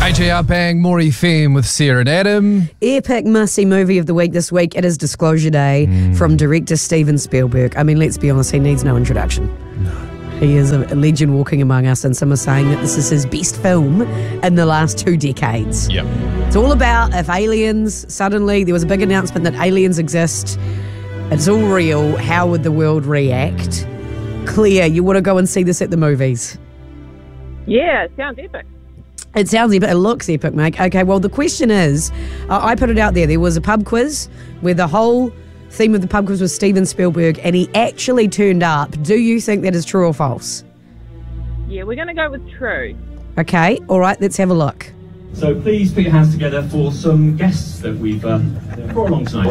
AJR Bang, Maury Femme with Sarah and Adam. Epic must-see movie of the week this week. It is Disclosure Day from director Steven Spielberg. I mean, let's be honest, he needs no introduction. No. He is a legend walking among us, and some are saying that this is his best film in the last 2 decades. Yep. It's all about if aliens, suddenly there was a big announcement that aliens exist, it's all real, how would the world react? Claire, you want to go and see this at the movies? Yeah, it sounds epic. It sounds epic. It looks epic, mate. Okay, well, the question is, I put it out there. There was a pub quiz where the whole theme of the pub quiz was Steven Spielberg, and he actually turned up. Do you think that is true or false? Yeah, we're going to go with true. Okay, all right, let's have a look. So please put your hands together for some guests that we've brought along tonight.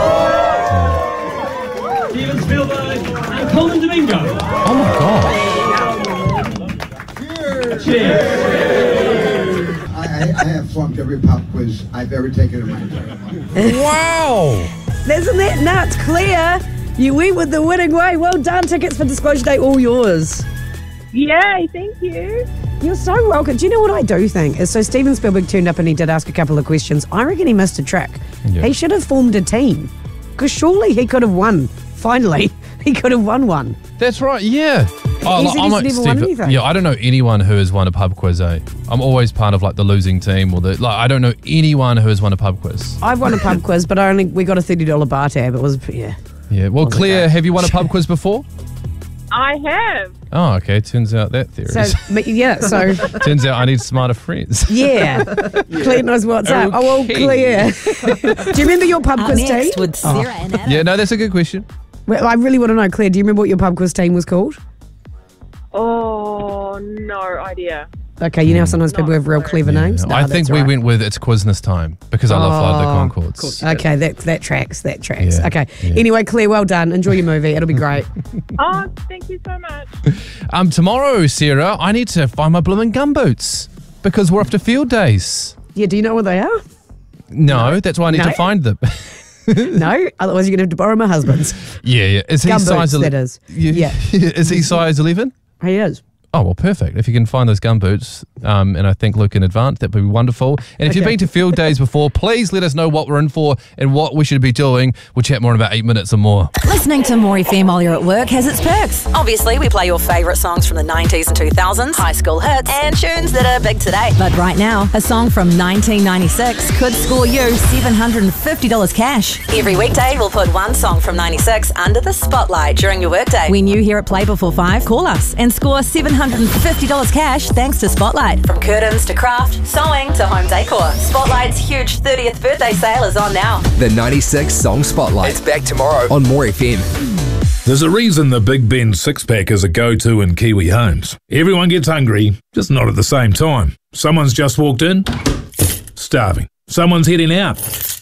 Steven Spielberg and Colin Domingo. Oh my God. Cheers. I have flunked every pub quiz I've ever taken in my life. Wow. Isn't that nuts, Claire? You went with the winning way. Well done. Tickets for Disclosure Day, all yours. Yay, thank you. You're so welcome. Do you know what I do think? So Steven Spielberg turned up and he did ask a couple of questions. I reckon he missed a trick. Yeah. He should have formed a team, because surely he could have won. Finally, he could have won one. That's right, yeah. He said he's never won anything. Yeah, I don't know anyone who has won a pub quiz, eh? I'm always part of like the losing team or I don't know anyone who has won a pub quiz. I've won a pub quiz, but we got a $30 bar tab. It was, yeah. Yeah, well, Claire, have you won a pub quiz before? I have. Oh, okay. Turns out that theory. So Turns out I need smarter friends. yeah. Claire knows what's up. Oh, well, Claire. Do you remember your pub quiz team? With Sarah and Adam. Yeah, no, that's a good question. Well, I really want to know, Claire, do you remember what your pub quiz team was called? Oh, no idea. Okay, you know sometimes people have real clever names? Yeah, No, I think that's we right. went with It's Quizness Time because I love Flight of the Conchords. Okay, that tracks. Yeah, Okay. yeah. Anyway, Claire, well done. Enjoy your movie. It'll be great. Oh, thank you so much. Tomorrow, Sarah, I need to find my blooming gumboots because we're off to field days. Yeah, do you know what they are? No, that's why I need to find them. No? Otherwise you're going to have to borrow my husband's. Yeah. Is he Gumboots, size 11? that is. Yeah. Is he size 11? He is. Oh, well, perfect. If you can find those gumboots, and I think Luke in advance, that would be wonderful. And if you've been to field days before, please let us know what we're in for and what we should be doing. We'll chat more in about 8 minutes or more. Listening to Maury Femme while you're at work has its perks. Obviously, we play your favourite songs from the 90s and 2000s, high school hits, and tunes that are big today. But right now, a song from 1996 could score you $750 cash. Every weekday, we'll put one song from 96 under the spotlight during your workday. When you hear it play before 5, call us and score $750 cash thanks to Spotlight. From curtains to craft, sewing to home decor, Spotlight's huge 30th birthday sale is on now. The 96 Song Spotlight. It's back tomorrow on More FM. There's a reason the Big Ben six-pack is a go-to in Kiwi homes. Everyone gets hungry, just not at the same time. Someone's just walked in, starving. Someone's heading out,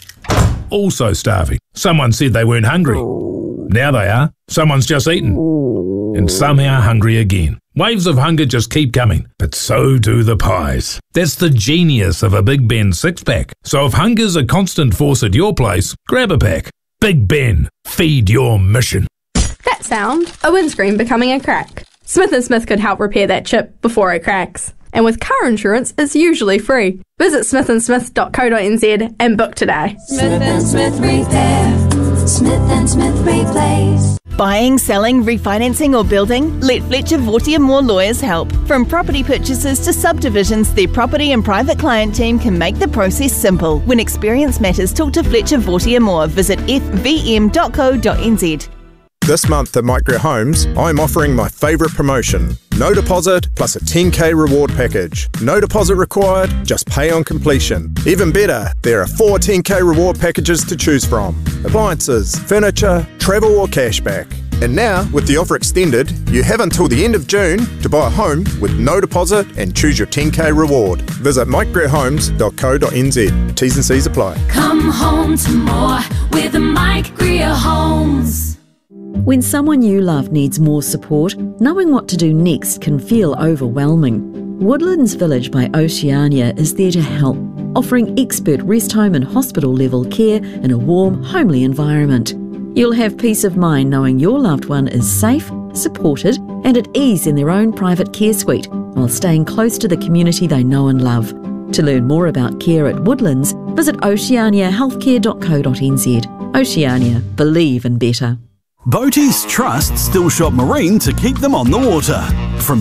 also starving. Someone said they weren't hungry. Now they are. Someone's just eaten, and somehow hungry again. Waves of hunger just keep coming, but so do the pies. That's the genius of a Big Ben six-pack. So if hunger's a constant force at your place, grab a pack. Big Ben, feed your mission. That sound, a windscreen becoming a crack. Smith & Smith could help repair that chip before it cracks. And with car insurance, it's usually free. Visit smithandsmith.co.nz and book today. Smith & Smith Repair. Smith & Smith Replace. Buying, selling, refinancing or building? Let Fletcher Vortier Moore Lawyers help. From property purchases to subdivisions, their property and private client team can make the process simple. When experience matters, talk to Fletcher Vortier Moore. Visit fvm.co.nz. This month at Micro Homes, I'm offering my favourite promotion. No deposit plus a 10k reward package. No deposit required, just pay on completion. Even better, there are 4 10k reward packages to choose from. Appliances, furniture, travel or cashback. And now, with the offer extended, you have until the end of June to buy a home with no deposit and choose your 10k reward. Visit micgreerhomes.co.nz. T's and C's apply. Come home to more with the Mike Greer Homes. When someone you love needs more support, knowing what to do next can feel overwhelming. Woodlands Village by Oceania is there to help, offering expert rest home and hospital level care in a warm, homely environment. You'll have peace of mind knowing your loved one is safe, supported and at ease in their own private care suite while staying close to the community they know and love. To learn more about care at Woodlands, visit oceaniahealthcare.co.nz. Oceania, believe in better. Boaties trust Still Shot Marine to keep them on the water. From